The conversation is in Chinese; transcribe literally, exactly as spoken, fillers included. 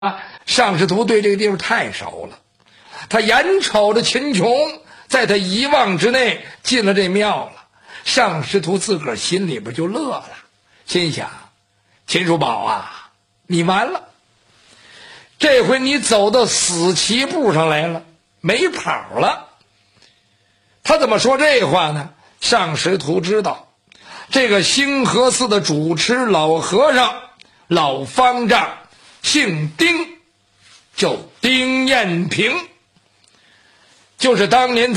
上师徒对这个地方太熟了，他眼瞅着秦琼在他遗忘之内进了这庙了，上师徒自个儿心里边就乐了，心想：秦叔宝啊，你完了，这回你走到死棋步上来了，没跑了。他怎么说这话呢？上师徒知道，这个星河寺的主持老和尚老方丈姓丁，叫丁彦平，就是当年